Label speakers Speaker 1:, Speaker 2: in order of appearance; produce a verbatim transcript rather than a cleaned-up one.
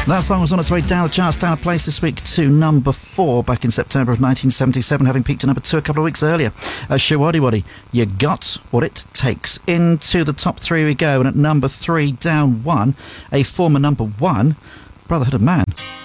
Speaker 1: That song was on its way down the charts, down a place this week to number four back in September of nineteen seventy-seven, having peaked at number two a couple of weeks earlier. Uh, Showaddywaddy, You Got What It Takes. Into the top three we go, and at number three, down one, a former number one, Brotherhood of Man.